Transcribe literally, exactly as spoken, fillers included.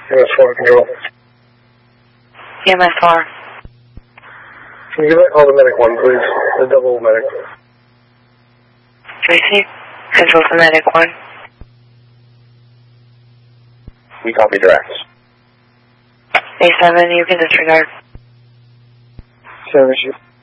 M S four control. M S four. Can you give that call to medic one, please? The double medic. Tracy, control to medic one. We copy direct. A seven, you can disregard. Service you.